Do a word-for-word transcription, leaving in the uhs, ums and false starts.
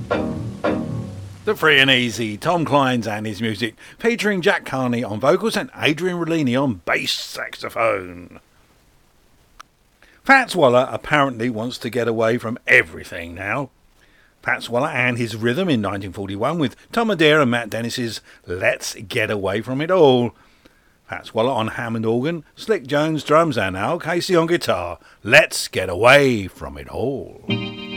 The Free and Easy, Tom Clines and his music, featuring Jack Carney on vocals and Adrian Rollini on bass saxophone. Fats Waller apparently wants to get away from everything now. Fats Waller and his Rhythm in nineteen forty-one with Tom Adair and Matt Dennis's Let's Get Away From It All. Fats Waller on Hammond organ, Slick Jones drums and Al Casey on guitar. Let's Get Away From It All.